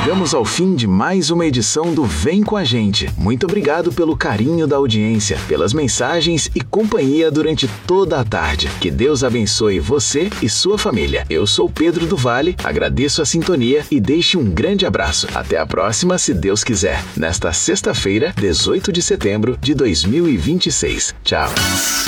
Chegamos ao fim de mais uma edição do Vem com a Gente. Muito obrigado pelo carinho da audiência, pelas mensagens e companhia durante toda a tarde. Que Deus abençoe você e sua família. Eu sou Pedro do Vale, agradeço a sintonia e deixe um grande abraço. Até a próxima, se Deus quiser, nesta sexta-feira, 18 de setembro de 2026. Tchau.